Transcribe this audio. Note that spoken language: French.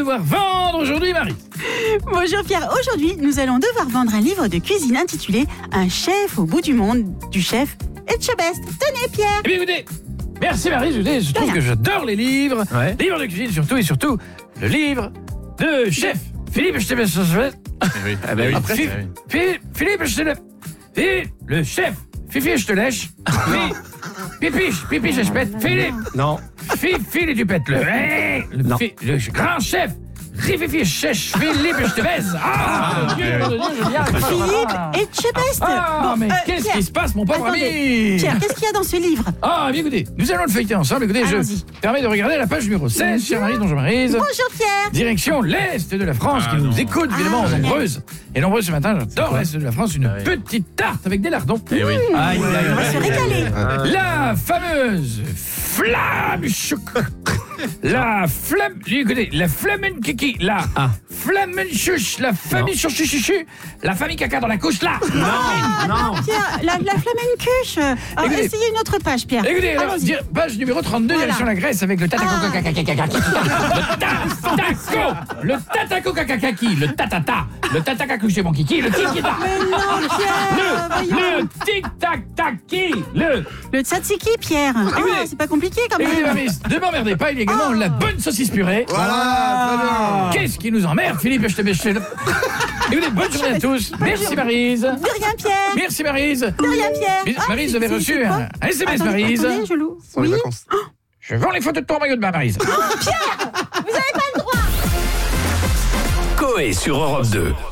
devoir vendre aujourd'hui, Marie? Bonjour Pierre, aujourd'hui nous allons devoir vendre un livre de cuisine intitulé Un chef au bout du monde, du chef Etchebest. Tenez Pierre. Eh bien écoutez, merci Marie, je trouve que j'adore les livres, livres de cuisine surtout, et surtout le livre de chef Philippe Etchebest. Oui. Ah bah oui. Après, Philippe Etchebest, le chef Fifi je te lèche, Pipi je pète, Philippe, Non. Philippe tu pètes le grand chef Fifi chèche, Philippe je te baise. Ah, Dieu, je viens. Philippe Etchebest. Ah, mais qu'est-ce qui se passe, mon pauvre ami? Pierre, qu'est-ce qu'il y a dans ce livre? Ah, bien écoutez, nous allons le feuilleter ensemble. Écoutez, je Allons-y. permets de regarder la page numéro 16, chère Maryse, bonjour Maryse. Bonjour Pierre. Direction l'Est de la France, qui nous écoute évidemment nombreuses. Et nombreuses ce matin, j'adore l'Est de la France, une petite tarte avec des lardons. Eh oui. On va se régaler. La fameuse flamme choc. La flamme, écoutez, la flamenkiki, la flamenchuche, la famille chuchu, la famille caca dans la couche, là. Non. Pierre, la flamencuche. Alors, Écoutez. essayez une autre page Pierre. Écoutez, alors, Allons-y. page numéro 32, Voilà. direction la Grèce avec le tataco le tataco kakakaki, le tatata, le tatakakuché mon kiki, le tikita, Mais non Pierre, voyons. le tic-tac-taki, Le tzatziki Pierre. Écoutez. C'est pas compliqué quand Écoutez, même. Maryse, ne m'emmerdez pas, il y a également la bonne saucisse purée. Voilà. Qu'est-ce qui nous emmerde, Philippe? Je te bêche. Écoutez, bonne journée à tous. Merci Maryse. De rien Pierre. Merci Maryse. De rien Pierre. Maryse, vous avez reçu un SMS, Attendez, Maryse. attendez, je loue. Pour les Oui. vacances. Je vends les photos de ton maillot de bain, Maryse. Vous avez pas le droit. Coé sur Europe 2.